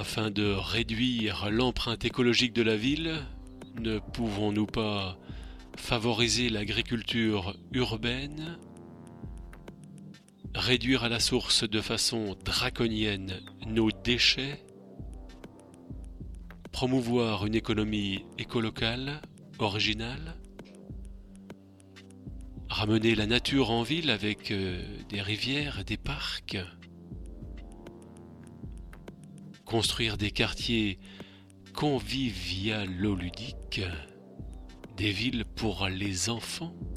Afin de réduire l'empreinte écologique de la ville, ne pouvons-nous pas favoriser l'agriculture urbaine, réduire à la source de façon draconienne nos déchets, promouvoir une économie écolocale, originale, ramener la nature en ville avec des rivières, des parcs, construire des quartiers convivialo-ludiques, des villes pour les enfants,